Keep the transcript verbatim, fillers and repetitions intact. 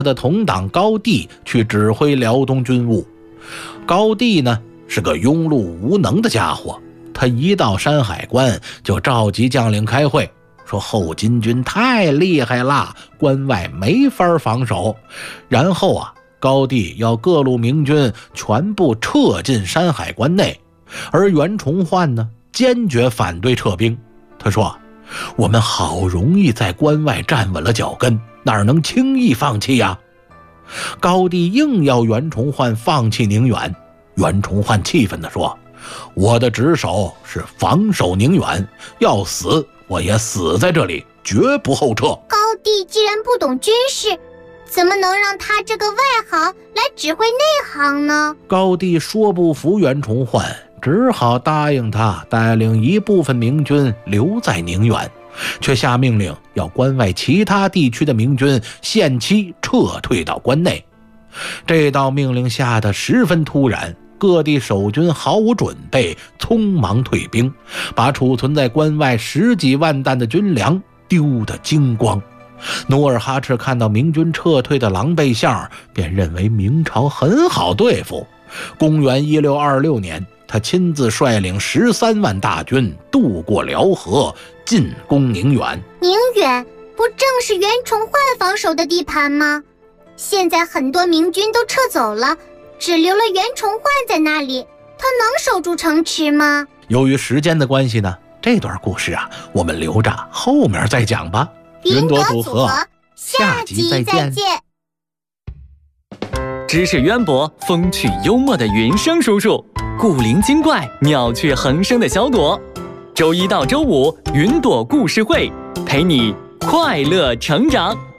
的同党高帝去指挥辽东军务。高帝呢是个庸碌无能的家伙，他一到山海关就召集将领开会，说后金军太厉害了，关外没法防守。然后啊，高帝要各路明军全部撤进山海关内，而袁崇焕呢坚决反对撤兵。他说，我们好容易在关外站稳了脚跟，哪能轻易放弃呀？高帝硬要袁崇焕放弃宁远。袁崇焕气愤地说，我的职守是防守宁远，要死我也死在这里，绝不后撤。 高帝既然不懂军事，怎么能让他这个外行来指挥内行呢？ 高帝说不服袁崇焕，只好答应他带领一部分明军留在宁远，却下命令要关外其他地区的明军限期撤退到关内。这道命令下得十分突然，各地守军毫无准备，匆忙退兵，把储存在关外十几万担的军粮丢得精光。努尔哈赤看到明军撤退的狼狈相，便认为明朝很好对付。公元一六二六年，他亲自率领十三万大军渡过辽河，进攻宁远。 宁远不正是袁崇焕防守的地盘吗？现在很多明军都撤走了，只留了袁崇焕在那里，他能守住城池吗？ 由于时间的关系呢，这段故事啊，我们留着后面再讲吧。 云朵组合，下集再见。 知识渊博、风趣幽默的云生叔叔，古灵精怪、妙趣横生的小朵。周一到周五，云朵故事会陪你快乐成长。